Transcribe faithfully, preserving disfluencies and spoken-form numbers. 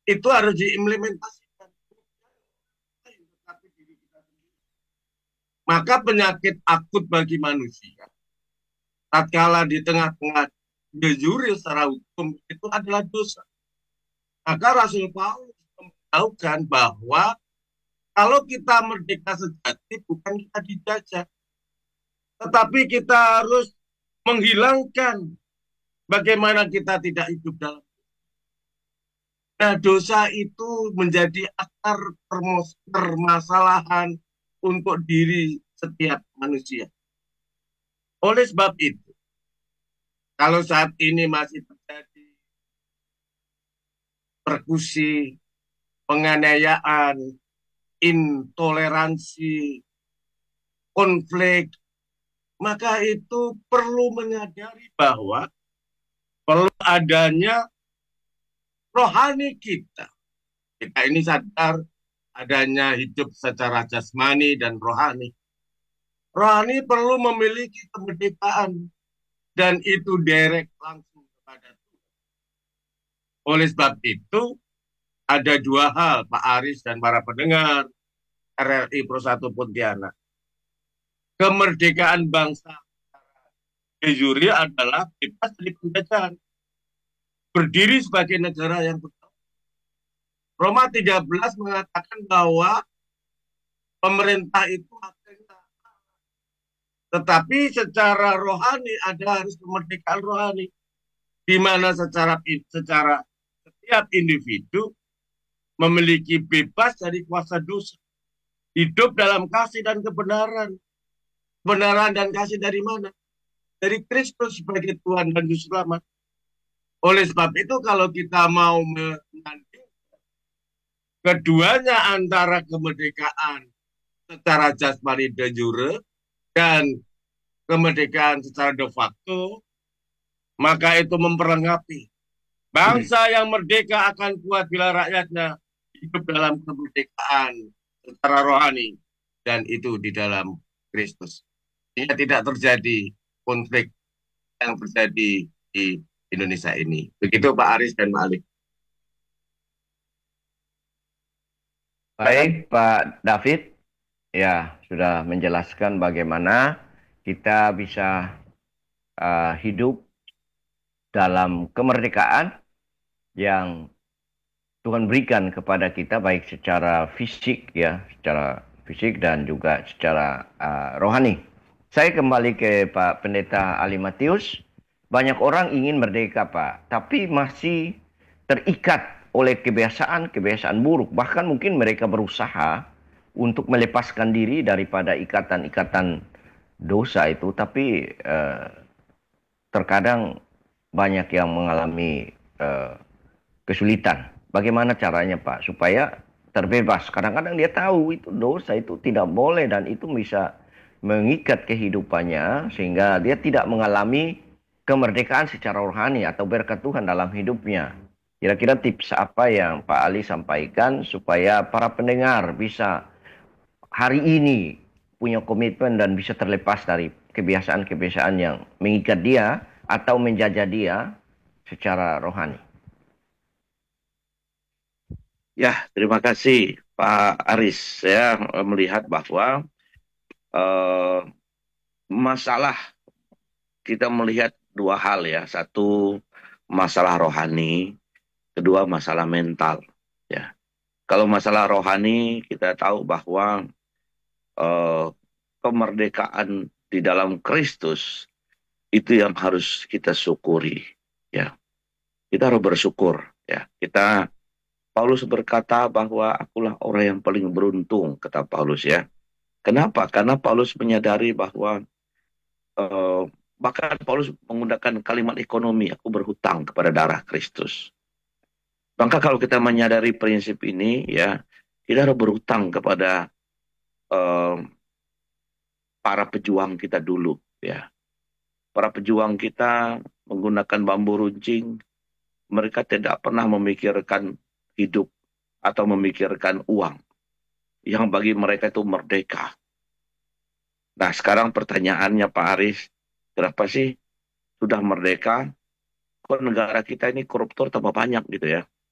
itu harus diimplementasikan. Maka penyakit akut bagi manusia, tatkala di tengah-tengah de jure secara hukum itu adalah dosa. Maka Rasul Paulus memberitahukan bahwa kalau kita merdeka sejati bukan kita dijajah, tetapi kita harus menghilangkan bagaimana kita tidak hidup dalam. Nah, dosa itu menjadi akar permasalahan untuk diri setiap manusia. Oleh sebab itu, kalau saat ini masih terjadi persekusi, penganiayaan, intoleransi, konflik, maka itu perlu menyadari bahwa perlu adanya rohani kita. Kita ini sadar adanya hidup secara jasmani dan rohani. Rohani perlu memiliki kemerdekaan dan itu direct langsung kepada Tuhan. Oleh sebab itu, ada dua hal, Pak Aris dan para pendengar R R I Pro satu Pontianak. Kemerdekaan bangsa de jure adalah bebas dari penjajahan, berdiri sebagai negara yang berdaulat. Roma tiga belas mengatakan bahwa pemerintah itu haknya, tetapi secara rohani ada harus kemerdekaan rohani, di mana secara secara setiap individu memiliki bebas dari kuasa dosa, hidup dalam kasih dan kebenaran. Kebenaran dan kasih dari mana? Dari Kristus sebagai Tuhan dan Juru Selamat. Oleh sebab itu, kalau kita mau menanding keduanya antara kemerdekaan secara jasmani de jure dan kemerdekaan secara de facto, maka itu memperlengkapi. Bangsa yang merdeka akan kuat bila rakyatnya hidup dalam kemerdekaan secara rohani dan itu di dalam Kristus. Sehingga tidak terjadi konflik yang terjadi di Indonesia ini. Begitu Pak Aris dan Pak Ali. Silakan. Baik, Pak David, ya sudah menjelaskan bagaimana kita bisa uh, hidup dalam kemerdekaan yang Tuhan berikan kepada kita baik secara fisik ya, secara fisik dan juga secara uh, rohani. Saya kembali ke Pak Pendeta Ali Matius. Banyak orang ingin merdeka, Pak, tapi masih terikat oleh kebiasaan-kebiasaan buruk. Bahkan mungkin mereka berusaha untuk melepaskan diri daripada ikatan-ikatan dosa itu, tapi uh, terkadang banyak yang mengalami uh, kesulitan. Bagaimana caranya Pak supaya terbebas? Kadang-kadang dia tahu itu dosa itu tidak boleh dan itu bisa mengikat kehidupannya sehingga dia tidak mengalami kemerdekaan secara rohani atau berkat Tuhan dalam hidupnya. Kira-kira tips apa yang Pak Ali sampaikan supaya para pendengar bisa hari ini punya komitmen dan bisa terlepas dari kebiasaan-kebiasaan yang mengikat dia atau menjajah dia secara rohani. Ya, terima kasih Pak Aris. Saya melihat bahwa eh, masalah kita melihat dua hal ya. Satu masalah rohani, kedua masalah mental. Ya, kalau masalah rohani kita tahu bahwa eh, kemerdekaan di dalam Kristus itu yang harus kita syukuri. Ya, kita harus bersyukur. Ya, kita Paulus berkata bahwa akulah orang yang paling beruntung, kata Paulus ya. Kenapa? Karena Paulus menyadari bahwa eh, bahkan Paulus menggunakan kalimat ekonomi, aku berhutang kepada darah Kristus. Maka kalau kita menyadari prinsip ini, ya kita harus berhutang kepada eh, para pejuang kita dulu, ya. Para pejuang kita menggunakan bambu runcing, mereka tidak pernah memikirkan hidup atau memikirkan uang. Yang bagi mereka itu merdeka. Nah, sekarang pertanyaannya Pak Aris, kenapa sih sudah merdeka, kok negara kita ini koruptor tambah banyak gitu ya?